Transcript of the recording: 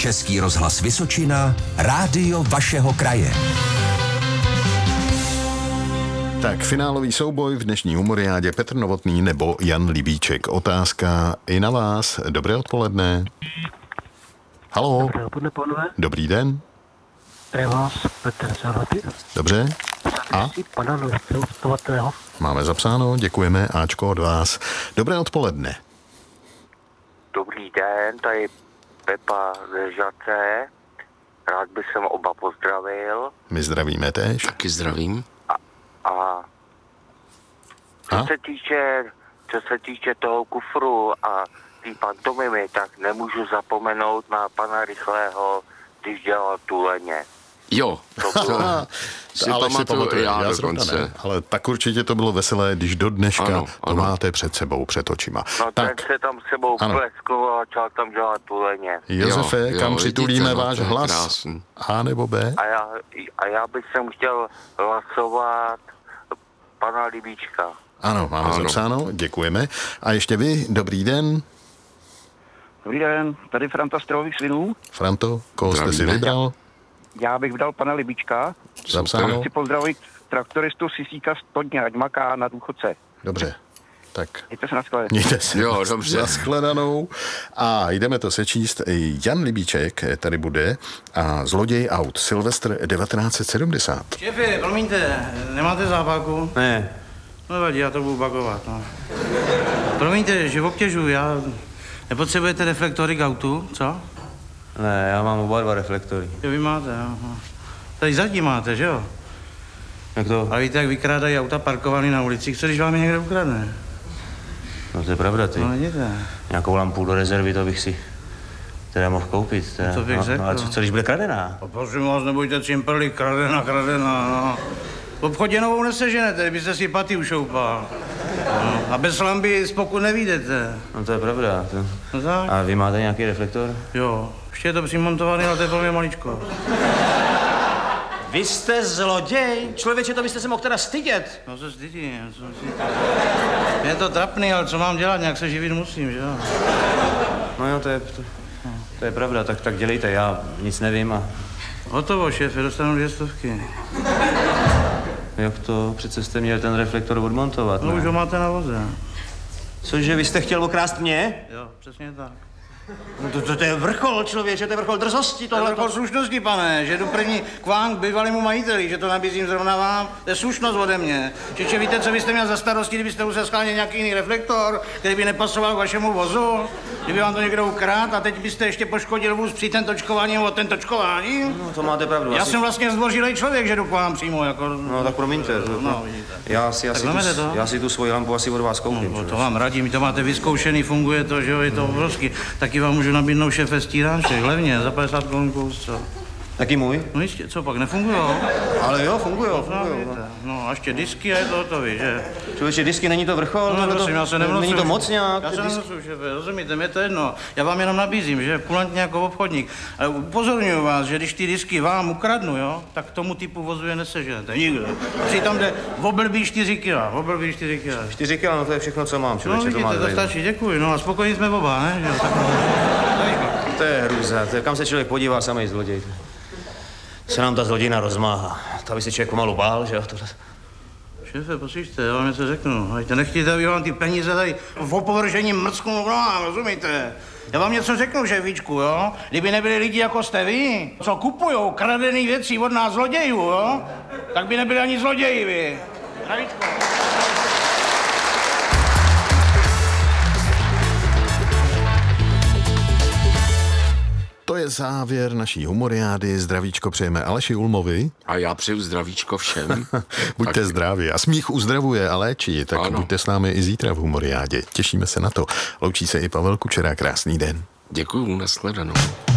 Český rozhlas Vysočina, rádio vašeho kraje. Tak, finálový souboj v dnešní humoriádě Petr Novotný nebo Jan Libíček. Otázka i na vás. Dobré odpoledne. Haló. Dobré odpoledne, pánové. Dobrý den. Pre vás Petr Zalaty. Dobře. A? Pana Novostavatelého. Máme zapsáno, děkujeme, Ačko od vás. Dobré odpoledne. Dobrý den, tady Pepa ze Žace. Rád bych sem oba pozdravil. My zdravíme též. Taky zdravím. A co se týče toho kufru a té pantomimy, tak nemůžu zapomenout na pana Rychlého, když dělal Tuleně. Jo, si pamatuju já dokonce. Ne, ale tak určitě to bylo veselé, když do dneška to máte před sebou, před očima. No tak se tam sebou pleskl a začal tam dělat Tuleně. Josefe, kam přitulíme váš hlas? Krásný. A nebo B? A já bych sem chtěl hlasovat pana Libíčka. Ano, máme zapsáno, děkujeme. A ještě vy, dobrý den. Dobrý den, tady Franta z Trhových svinů. Franto, koho jste si vybral? Já bych dal pana Libíčka. Zapsáno. Chci pozdravit traktoristu Sisíka z Todně, ať maká na důchodce. Dobře, tak. Mějte se na shledanou. Mějte se dobře. na shledanou. A jdeme to sečíst. Jan Libíček tady bude a zloděj aut. Silvestr 1970. Šéfe, promiňte, nemáte zápalku? Ne. No vadí, já to budu bagovat, no. Promiňte, že obtěžuji, já... Nepotřebujete reflektory k autu, co? Ne, já mám oba dva reflektory. Jo, vy máte, jo. Tady zadní máte, že jo? Jak to? A víte, jak vykrádají auta parkovaný na ulicích, co když vám je někde ukradne? No to je pravda, ty. No vidíte. Nějakou lampu do rezervy, to bych si teda mohl koupit. Teda. No, to bych řekl. No, a co když bude kradená? A prosím vás, nebojte cimperli, kradená, no. V obchodě novou neseženete, kdybyste si paty ušoupal. No, a bez lampy pokud nevídete. No to je pravda. To... No tak. A vy máte nějaký reflektor? Jo, ještě je to přimontovaný, ale to je pro mě maličko. Vy jste zloděj? Člověče, to byste se mohl teda stydět. No se stydím, je to trapný, ale co mám dělat, nějak se živit musím, že jo? No jo, to je pravda, tak dělejte, já nic nevím a... Hotovo, šéfe, dostanu 200. Jak to? Přece jste měl ten reflektor odmontovat, No ne? už ho máte na voze. Cože, vy jste chtěl okrást mě? Jo, přesně tak. No to je vrchol, člověče, to je vrchol drzosti, To je vrchol slušnosti, pane, že jdu první k vám, k bývalému majiteli, že to nabízím zrovna vám. To je slušnost ode mě. Čeče, víte, co byste měl za starosti, kdybyste musel schánět nějaký jiný reflektor, který by nepasoval k vašemu vozu? Kdyby vám to někdo ukradl a teď byste ještě poškodil vůz při ten točkování nebo ten točkování? No to máte pravdu. Já jsem vlastně zdvořilej člověk, že jdu k vám přímo, jako... No tak promiňte. No, vidíte. Já si tu svoji lampu asi od vás koupím. No, to vám radím, to máte vyzkoušený, funguje to, že jo, je to obrovský. Taky vám můžu nabídnout šéfe stíráček, levně, za 50 korun kus, co? Taky můj? No jistě, co pak, nefungujou? Ale jo, fungujou. No a ještě disky a je to hotový, že? Člověče, disky, není to vrchol? No prosím, já se nemnocuju. Není to moc nějak? Já se nemnocuju, šéfe, rozumíte, mě to jedno. Já vám jenom nabízím, že kulantně jako obchodník. Ale upozorňuji vás, že když ty disky vám ukradnu, jo, tak tomu typu vozu je neseženete, nikdo. Přitom jde v oblbí 4 kila, 4 kila, no to je všechno, co mám, No člověče, vidíte, to stačí, děkuji, no a spokojení jsme oba, ne? Že? To je hrůza, kam se člověk podívá, samej zloděj. Se nám ta zlodějina rozmáhá. To by se člověk pomalu bál, že jo? Šéfe, poslyšte, já vám něco řeknu. Hejte, nechtějte, aby vám ty peníze tady v opovržení mrsknu vám, rozumíte? Já vám něco řeknu, šéfičku, jo? Kdyby nebyli lidi jako jste vy, co kupujou kradený věci od nás zlodějů, jo? Tak by nebyli ani zloději, vy. Zdravíčko. To je závěr naší humoriády. Zdravíčko přejeme Aleši Ulmovi. A já přeju zdravíčko všem. Buďte zdraví. A smích uzdravuje a léčí, tak ano. Buďte s námi i zítra v humoriádě. Těšíme se na to. Loučí se i Pavel Kučera. Krásný den. Děkuju, nashledanou.